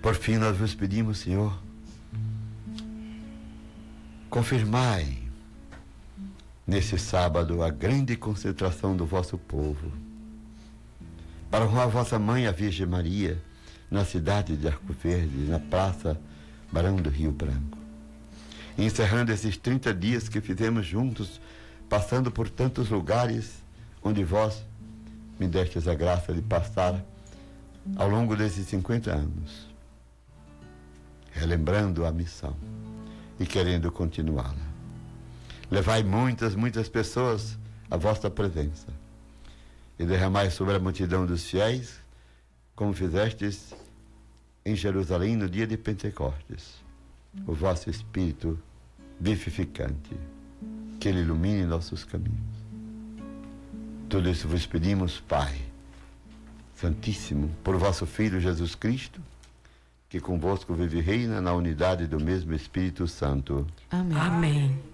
Por fim, nós vos pedimos, Senhor, confirmai nesse sábado a grande concentração do vosso povo para honrar a vossa mãe, a Virgem Maria, na cidade de Arco Verde, na Praça Barão do Rio Branco. E encerrando esses 30 dias que fizemos juntos, passando por tantos lugares onde vós me destes a graça de passar ao longo desses 50 anos, relembrando a missão e querendo continuá-la. Levai muitas pessoas à vossa presença e derramai sobre a multidão dos fiéis, como fizestes em Jerusalém no dia de Pentecostes, o vosso Espírito vivificante, que Ele ilumine nossos caminhos. Tudo isso vos pedimos, Pai Santíssimo, por vosso Filho Jesus Cristo, que convosco vive e reina na unidade do mesmo Espírito Santo. Amém. Amém.